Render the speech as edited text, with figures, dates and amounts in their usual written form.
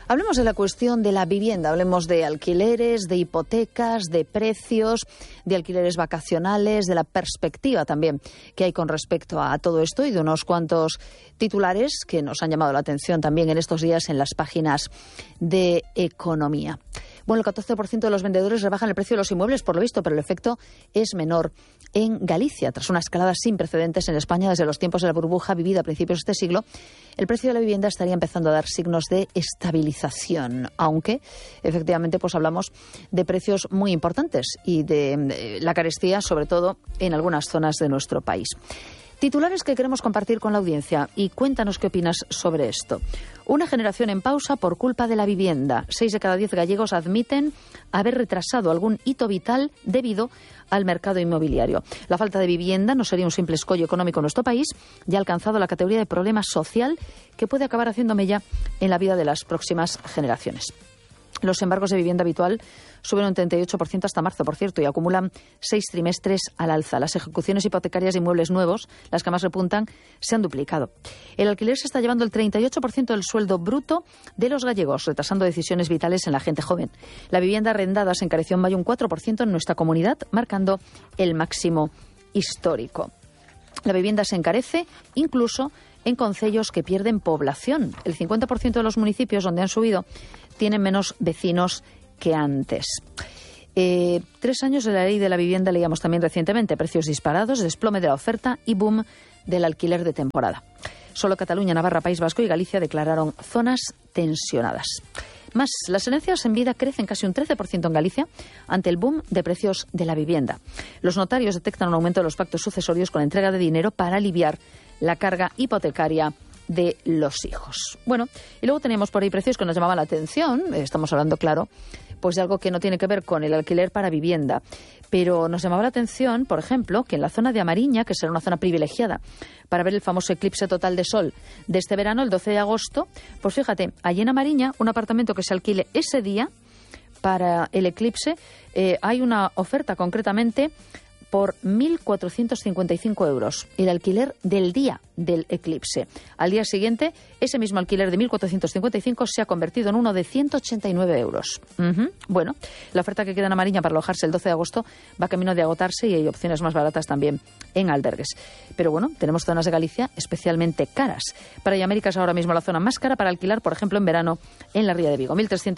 Hablemos de la cuestión de la vivienda, hablemos de alquileres, de hipotecas, de precios, de alquileres vacacionales, de la perspectiva también que hay con respecto a todo esto y de unos cuantos titulares que nos han llamado la atención también en estos días en las páginas de economía. Bueno, el 14% de los vendedores rebajan el precio de los inmuebles, por lo visto, pero el efecto es menor en Galicia. Tras una escalada sin precedentes en España desde los tiempos de la burbuja vivida a principios de este siglo, el precio de la vivienda estaría empezando a dar signos de estabilización, aunque efectivamente pues hablamos de precios muy importantes y de la carestía, sobre todo en algunas zonas de nuestro país. Titulares que queremos compartir con la audiencia y cuéntanos qué opinas sobre esto. Una generación en pausa por culpa de la vivienda. 6 de cada 10 gallegos admiten haber retrasado algún hito vital debido al mercado inmobiliario. La falta de vivienda no sería un simple escollo económico en nuestro país, ya ha alcanzado la categoría de problema social que puede acabar haciendo mella en la vida de las próximas generaciones. Los embargos de vivienda habitual suben un 38% hasta marzo, por cierto, y acumulan 6 trimestres al alza. Las ejecuciones hipotecarias de inmuebles nuevos, las que más repuntan, se han duplicado. El alquiler se está llevando el 38% del sueldo bruto de los gallegos, retrasando decisiones vitales en la gente joven. La vivienda arrendada se encareció en mayo un 4% en nuestra comunidad, marcando el máximo histórico. La vivienda se encarece incluso en concellos que pierden población. El 50% de los municipios donde han subido tienen menos vecinos que antes. 3 años de la ley de la vivienda, leíamos también recientemente, precios disparados, desplome de la oferta y boom del alquiler de temporada. Solo Cataluña, Navarra, País Vasco y Galicia declararon zonas tensionadas. Más, las herencias en vida crecen casi un 13% en Galicia ante el boom de precios de la vivienda. Los notarios detectan un aumento de los pactos sucesorios con la entrega de dinero para aliviar la carga hipotecaria de los hijos. Bueno, y luego teníamos por ahí precios que nos llamaban la atención. Estamos hablando, claro, pues de algo que no tiene que ver con el alquiler para vivienda. Pero nos llamaba la atención, por ejemplo, que en la zona de Amariña, que será una zona privilegiada para ver el famoso eclipse total de sol de este verano, el 12 de agosto, pues fíjate, allí en Amariña, un apartamento que se alquile ese día para el eclipse, hay una oferta concretamente por 1.455 euros, el alquiler del día del eclipse. Al día siguiente, ese mismo alquiler de 1.455 se ha convertido en uno de 189 euros. Bueno, la oferta que queda en Amariña para alojarse el 12 de agosto va camino de agotarse y hay opciones más baratas también en albergues. Pero bueno, tenemos zonas de Galicia especialmente caras. Para América es ahora mismo la zona más cara para alquilar, por ejemplo, en verano en la Ría de Vigo. 1.300